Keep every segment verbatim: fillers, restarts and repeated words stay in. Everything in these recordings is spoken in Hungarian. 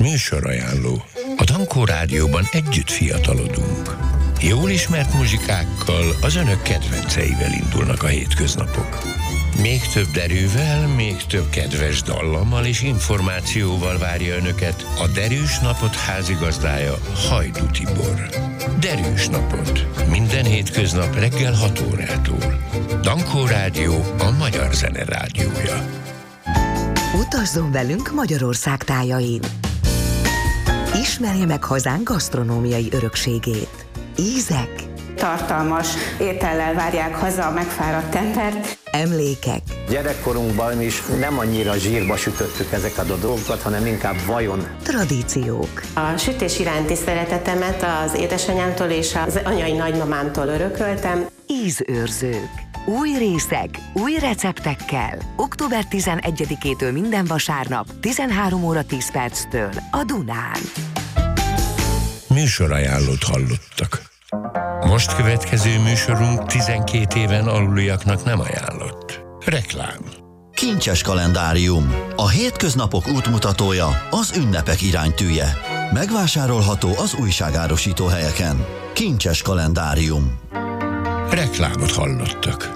Műsorajánló. A Dankó Rádióban együtt fiatalodunk. Jól ismert muzsikákkal, az önök kedvenceivel indulnak a hétköznapok. Még több derűvel, még több kedves dallammal és információval várja önöket a Derűs Napot házigazdája, Hajdú Tibor. Derűs Napot. Minden hétköznap reggel hat órától. Dankó Rádió, a magyar zene rádiója. Utazzon velünk Magyarország tájain. Ismerje meg hazánk gasztronómiai örökségét. Ízek, tartalmas étellel várják haza a megfáradt embert. Emlékek. Gyerekkorunkban is nem annyira zsírba sütöttük ezeket a dolgokat, hanem inkább vajon. Tradíciók. A sütés iránti szeretetemet az édesanyámtól és az anyai nagymamámtól örököltem. Ízőrzők. Új részek, új receptekkel. október tizenegyedikétől minden vasárnap, tizenhárom óra tíz perctől a Dunán. Műsorajánlót hallottak. Most következő műsorunk tizenkét éven aluliaknak nem ajánlott. Reklám. Kincses kalendárium. A hétköznapok útmutatója, az ünnepek iránytűje. Megvásárolható az újságárusító helyeken. Kincses kalendárium. Reklámot hallottak.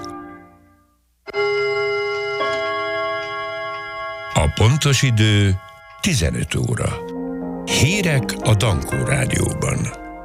A pontos idő tizenöt óra. Hírek a Dankó Rádióban.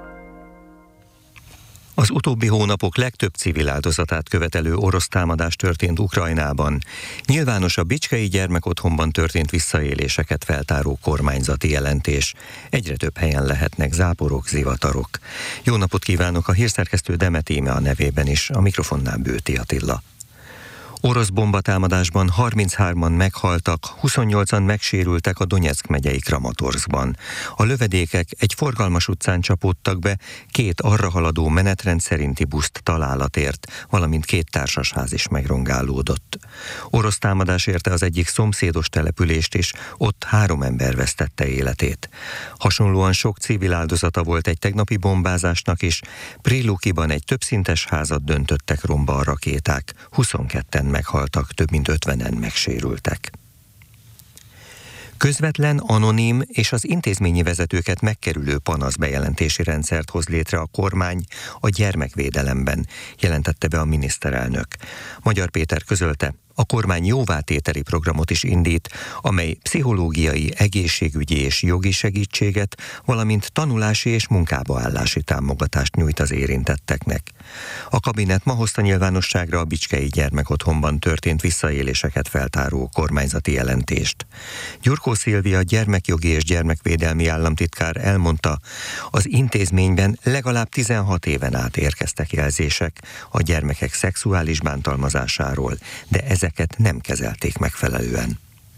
Az utóbbi hónapok legtöbb civil áldozatát követelő orosz támadás történt Ukrajnában. Nyilvános a Bicskei Gyermekotthonban történt visszaéléseket feltáró kormányzati jelentés. Egyre több helyen lehetnek záporok, zivatarok. Jó napot kívánok, a hírszerkesztő Demet Íme a nevében is, a mikrofonnál Bőti Attila. Orosz bombatámadásban harminchárman meghaltak, huszonnyolcan megsérültek a Donyeck megyei Kramatorszkban. A lövedékek egy forgalmas utcán csapódtak be, két arra haladó menetrend szerinti buszt találat ért, valamint két társasház is megrongálódott. Orosz támadás érte az egyik szomszédos települést is, ott három ember vesztette életét. Hasonlóan sok civil áldozata volt egy tegnapi bombázásnak is. Prilukiban egy többszintes házat döntöttek romba a rakéták, huszonketten meghaltak, több mint ötvenen megsérültek. Közvetlen, anonim és az intézményi vezetőket megkerülő panaszbejelentési rendszert hoz létre a kormány a gyermekvédelemben, jelentette be a miniszterelnök. Magyar Péter közölte, a kormány jóvátételi programot is indít, amely pszichológiai, egészségügyi és jogi segítséget, valamint tanulási és munkába állási támogatást nyújt az érintetteknek. A kabinet ma hozta nyilvánosságra a Bicskei Gyermekotthonban történt visszaéléseket feltáró kormányzati jelentést. Gyurkó Szilvia gyermekjogi és gyermekvédelmi államtitkár elmondta, az intézményben legalább tizenhat éven át érkeztek jelzések a gyermekek szexuális bántalmazásáról, de ez ezeket nem kezelték megfelelően.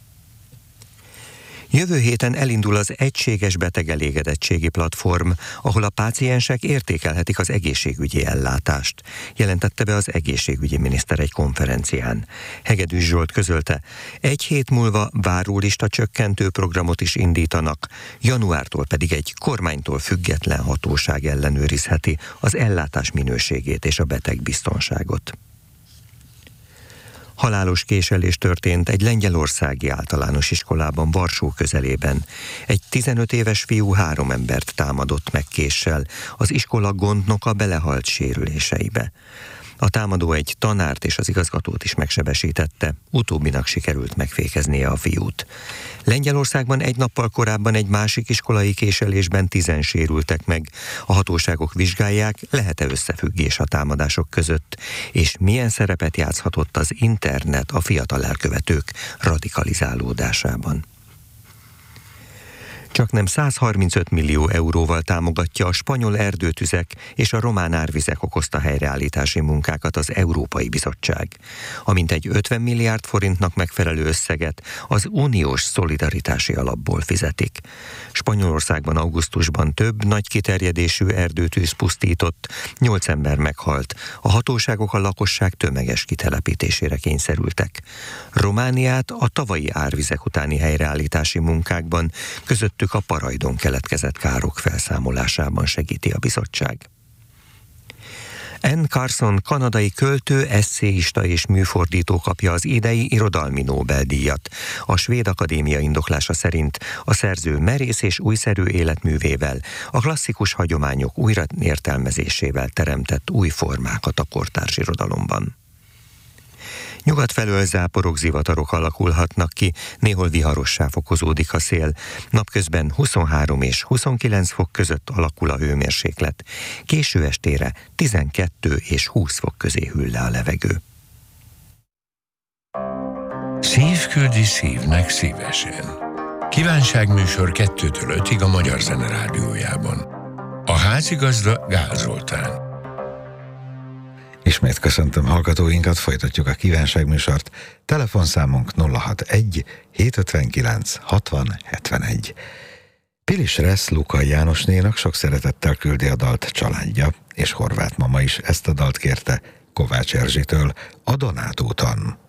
Jövő héten elindul az Egységes Betegelégedettségi Platform, ahol a páciensek értékelhetik az egészségügyi ellátást, jelentette be az egészségügyi miniszter egy konferencián. Hegedűs Zsolt közölte, egy hét múlva várólista csökkentő programot is indítanak, januártól pedig egy kormánytól független hatóság ellenőrizheti az ellátás minőségét és a betegbiztonságot. Halálos késelés történt egy lengyelországi általános iskolában Varsó közelében. Egy tizenöt éves fiú három embert támadott meg késsel, az iskola gondnoka belehalt sérüléseibe. A támadó egy tanárt és az igazgatót is megsebesítette, utóbbinak sikerült megfékeznie a fiút. Lengyelországban egy nappal korábban egy másik iskolai késelésben tizen sérültek meg. A hatóságok vizsgálják, lehet-e összefüggés a támadások között, és milyen szerepet játszhatott az internet a fiatal elkövetők radikalizálódásában. Csaknem száz harmincöt millió euróval támogatja a spanyol erdőtüzek és a román árvizek okozta helyreállítási munkákat az Európai Bizottság. Amint egy ötven milliárd forintnak megfelelő összeget az uniós szolidaritási alapból fizetik. Spanyolországban augusztusban több nagy kiterjedésű erdőtűz pusztított, nyolc ember meghalt, a hatóságok a lakosság tömeges kitelepítésére kényszerültek. Romániát a tavalyi árvizek utáni helyreállítási munkákban, közöttük a Parajdon keletkezett károk felszámolásában segíti a bizottság. Anne Carson kanadai költő, esszéista és műfordító kapja az idei irodalmi Nobel-díjat. A Svéd Akadémia indoklása szerint a szerző merész és újszerű életművével, a klasszikus hagyományok újraértelmezésével teremtett új formákat a kortárs irodalomban. Nyugat felől záporok, zivatarok alakulhatnak ki, néhol viharossá fokozódik a szél. Napközben huszonhárom és huszonkilenc fok között alakul a hőmérséklet. Késő estére tizenkettő és húsz fok közé hűl le a levegő. Szív küldi szívnek szívesen. Kívánságműsor kettőtől ötig a Magyar Zene Rádiójában. A házigazda Gál Zoltán. Ismét köszöntöm hallgatóinkat, folytatjuk a kívánságműsort. Telefonszámunk nulla hatvanegy hétszázötvenkilenc hatvan hetvenegy. Pilis Resz Lukai Jánosnénak sok szeretettel küldi a dalt családja, és Horváth mama is ezt a dalt kérte Kovács Erzsitől, a Donát úton.